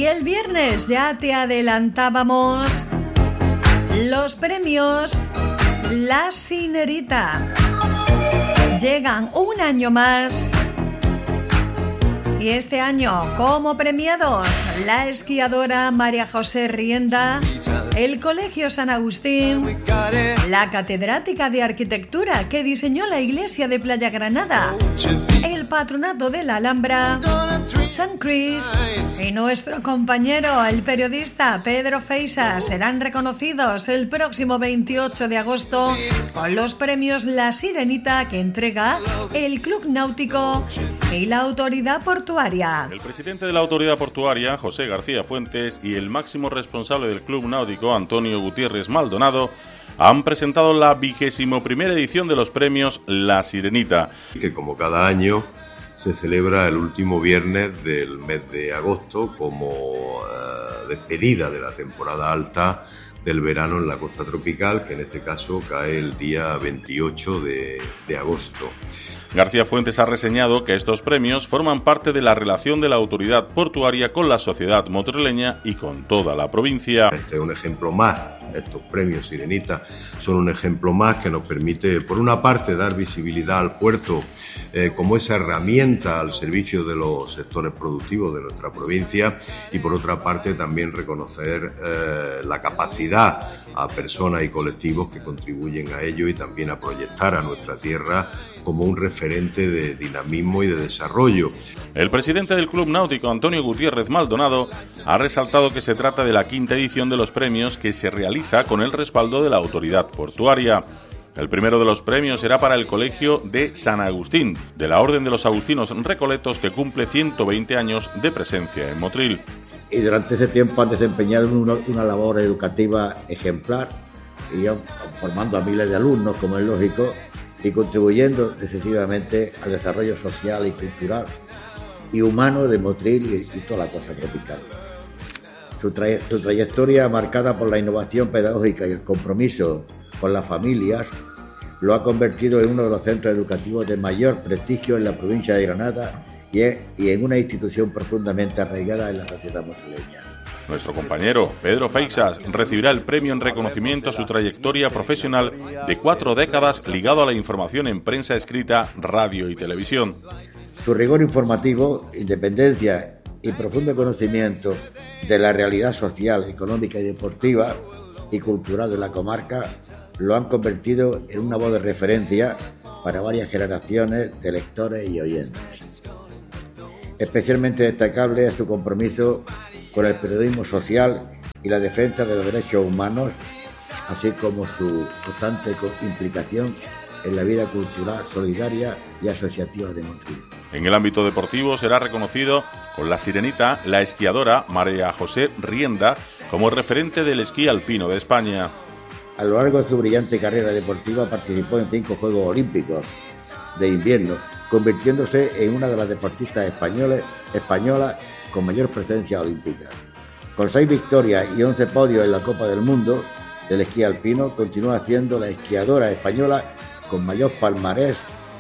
Y el viernes ya te adelantábamos los premios La Sirenita. Llegan un año más. Y este año, como premiados, la esquiadora María José Rienda, el Colegio San Agustín, la catedrática de arquitectura que diseñó la iglesia de Playa Granada, el patronato de la Alhambra, San Cris y nuestro compañero, el periodista Pedro Feixas, serán reconocidos el próximo 28 de agosto con los premios La Sirenita que entrega el Club Náutico y la Autoridad Portuaria. El presidente de la Autoridad Portuaria, José García Fuentes, y el máximo responsable del Club Náutico, Antonio Gutiérrez Maldonado, han presentado la 21ª edición de los premios La Sirenita, que como cada año se celebra el último viernes del mes de agosto como despedida de la temporada alta del verano en la costa tropical, que en este caso cae el día 28 de agosto. García Fuentes ha reseñado que estos premios forman parte de la relación de la autoridad portuaria con la sociedad motrileña y con toda la provincia. Este es un ejemplo más, estos premios Sirenita son un ejemplo más que nos permite, por una parte, dar visibilidad al puerto como esa herramienta al servicio de los sectores productivos de nuestra provincia y por otra parte también reconocer la capacidad a personas y colectivos que contribuyen a ello y también a proyectar a nuestra tierra como un referente de dinamismo y de desarrollo. El presidente del Club Náutico, Antonio Gutiérrez Maldonado, ha resaltado que se trata de la 5ª edición de los premios que se realiza con el respaldo de la autoridad portuaria. El primero de los premios será para el Colegio de San Agustín, de la Orden de los Agustinos Recoletos, que cumple 120 años de presencia en Motril. Y durante ese tiempo han desempeñado una labor educativa ejemplar, y formando a miles de alumnos, como es lógico, y contribuyendo decisivamente al desarrollo social y cultural y humano de Motril y toda la costa tropical. Su trayectoria, marcada por la innovación pedagógica y el compromiso con las familias, lo ha convertido en uno de los centros educativos de mayor prestigio en la provincia de Granada y en una institución profundamente arraigada en la sociedad motrileña. Nuestro compañero Pedro Feixas recibirá el premio en reconocimiento a su trayectoria profesional de 4 décadas ligado a la información en prensa escrita, radio y televisión. Su rigor informativo, independencia y profundo conocimiento de la realidad social, económica y deportiva y cultural de la comarca lo han convertido en una voz de referencia para varias generaciones de lectores y oyentes. Especialmente destacable es su compromiso con el periodismo social y la defensa de los derechos humanos, así como su constante implicación en la vida cultural, solidaria y asociativa de Motril. En el ámbito deportivo será reconocido con la Sirenita la esquiadora María José Rienda como referente del esquí alpino de España. A lo largo de su brillante carrera deportiva participó en 5 Juegos Olímpicos de invierno, convirtiéndose en una de las deportistas españolas con mayor presencia olímpica. Con 6 victorias y 11 podios en la Copa del Mundo del esquí alpino, continúa siendo la esquiadora española con mayor palmarés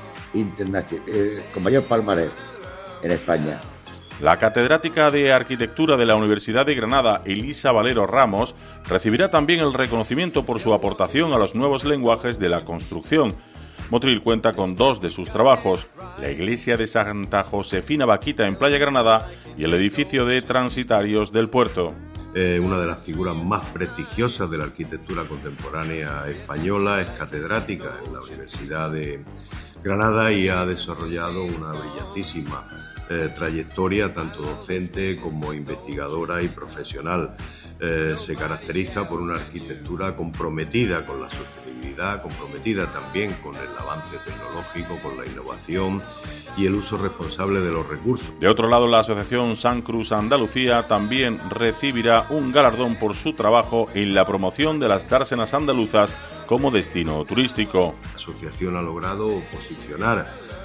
en España. La catedrática de Arquitectura de la Universidad de Granada, Elisa Valero Ramos, recibirá también el reconocimiento por su aportación a los nuevos lenguajes de la construcción. Motril cuenta con 2 de sus trabajos, la iglesia de Santa Josefina Vaquita en Playa Granada y el edificio de transitarios del puerto. Una de las figuras más prestigiosas de la arquitectura contemporánea española, es catedrática en la Universidad de Granada y ha desarrollado una brillantísima trayectoria, tanto docente como investigadora y profesional. Se caracteriza por una arquitectura comprometida con la sostenibilidad, comprometida también con el avance tecnológico, con la innovación y el uso responsable de los recursos. De otro lado, la asociación San Cruz Andalucía también recibirá un galardón por su trabajo en la promoción de las dársenas andaluzas como destino turístico. La asociación ha logrado posicionar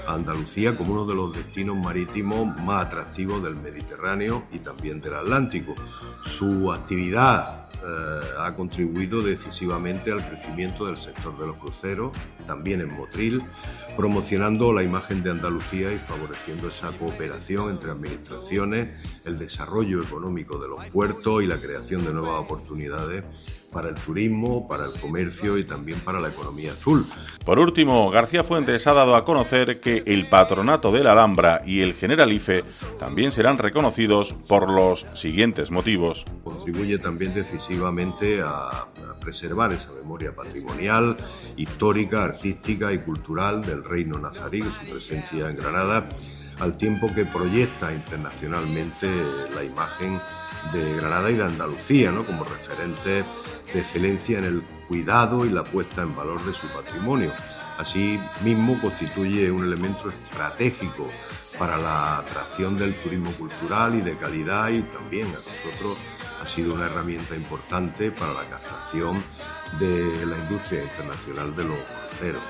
a Andalucía como uno de los destinos marítimos más atractivos del Mediterráneo y también del Atlántico. Su actividad ha contribuido decisivamente al crecimiento del sector de los cruceros, también en Motril, promocionando la imagen de Andalucía y favoreciendo esa cooperación entre administraciones, el desarrollo económico de los puertos y la creación de nuevas oportunidades para el turismo, para el comercio y también para la economía azul. Por último, García Fuentes ha dado a conocer que el Patronato de la Alhambra y el Generalife también serán reconocidos por los siguientes motivos. Contribuye también decisivamente a preservar esa memoria patrimonial, histórica, artística y cultural del reino nazarí y su presencia en Granada, al tiempo que proyecta internacionalmente la imagen de Granada y de Andalucía, ¿no?, como referente de excelencia en el cuidado y la puesta en valor de su patrimonio. Asimismo, constituye un elemento estratégico para la atracción del turismo cultural y de calidad, y también a nosotros ha sido una herramienta importante para la captación de la industria internacional de los cruceros.